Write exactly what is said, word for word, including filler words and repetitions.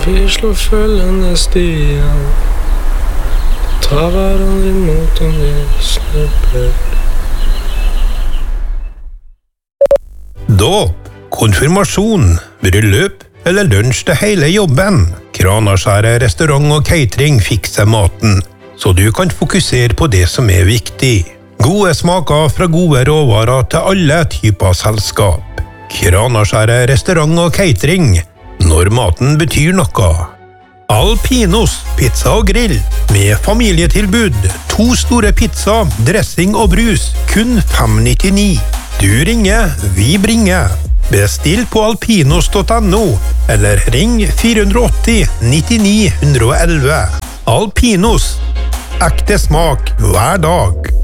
Vi slår følgende stier, tar hverandre imot om vi snubler. Dåp, konfirmasjon, bryllup eller lunsj til hele jobben. Kranaskjæret restaurant og catering fikser maten, så du kan fokusere på det som er viktig. Gode smaker fra gode råvarer til alle typer selskap. Kranaskjæret restaurant og catering, når maten betyr noe. Alpinos pizza og grill, med familietilbud, to store pizza, dressing og brus, kun fem nittini. Du ringer, vi bringer. Bestill på alpinos punktum no, eller ring fire åtti nittini ett ett ett. Alpinos, ekte smak hver dag.